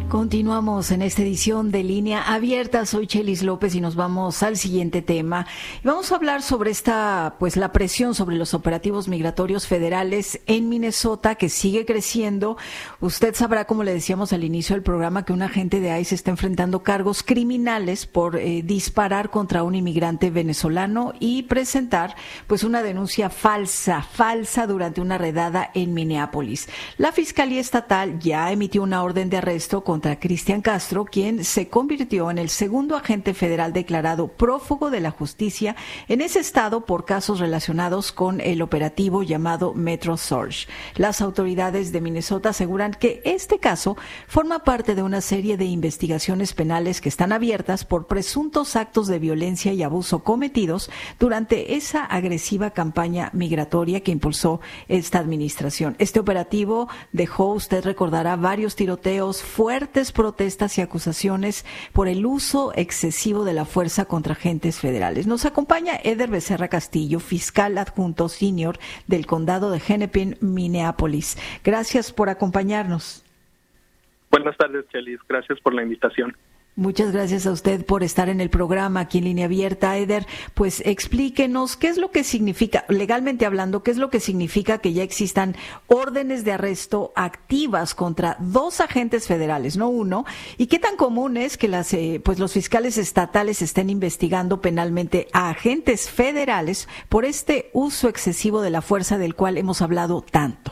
Continuamos en esta edición de Línea Abierta. Soy Chelis López y nos vamos al siguiente tema. Y vamos a hablar sobre la presión sobre los operativos migratorios federales en Minnesota, que sigue creciendo. Usted sabrá, como le decíamos al inicio del programa, que un agente de ICE está enfrentando cargos criminales por disparar contra un inmigrante venezolano y presentar una denuncia falsa durante una redada en Minneapolis. La Fiscalía Estatal ya emitió una orden de arresto contra Cristian Castro, quien se convirtió en el segundo agente federal declarado prófugo de la justicia en ese estado por casos relacionados con el operativo llamado Metro Surge. Las autoridades de Minnesota aseguran que este caso forma parte de una serie de investigaciones penales que están abiertas por presuntos actos de violencia y abuso cometidos durante esa agresiva campaña migratoria que impulsó esta administración. Este operativo dejó, usted recordará, varios tiroteos, fuertes protestas y acusaciones por el uso excesivo de la fuerza contra agentes federales. Nos acompaña Eder Becerra Castillo, fiscal adjunto senior del condado de Hennepin, Minneapolis. Gracias por acompañarnos. Buenas tardes, Chelis. Gracias por la invitación. Muchas gracias a usted por estar en el programa aquí en Línea Abierta. Eder, pues explíquenos qué es lo que significa, legalmente hablando, qué es lo que significa que ya existan órdenes de arresto activas contra dos agentes federales, no uno, y qué tan común es que los fiscales estatales estén investigando penalmente a agentes federales por este uso excesivo de la fuerza del cual hemos hablado tanto.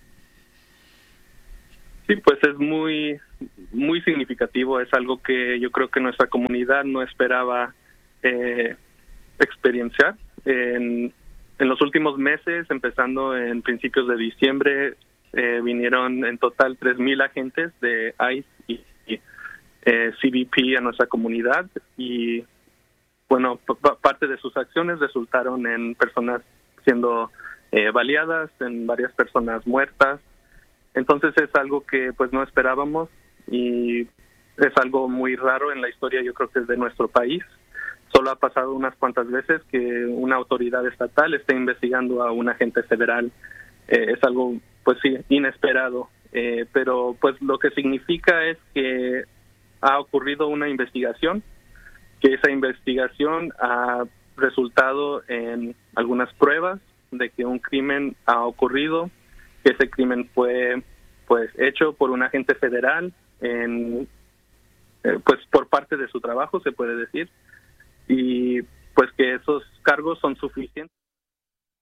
Sí, pues es muy significativo, es algo que yo creo que nuestra comunidad no esperaba experienciar. En los últimos meses, empezando en principios de diciembre, vinieron en total 3,000 agentes de ICE y CBP a nuestra comunidad y, bueno, parte de sus acciones resultaron en personas siendo baleadas, en varias personas muertas. Entonces es algo que pues no esperábamos y es algo muy raro en la historia, yo creo que es de nuestro país. Solo ha pasado unas cuantas veces que una autoridad estatal esté investigando a un agente federal. Es algo, pues sí, inesperado. Pero pues lo que significa es que ha ocurrido una investigación, que esa investigación ha resultado en algunas pruebas de que un crimen ha ocurrido, que ese crimen fue pues hecho por un agente federal pues por parte de su trabajo, se puede decir, y pues que esos cargos son suficientes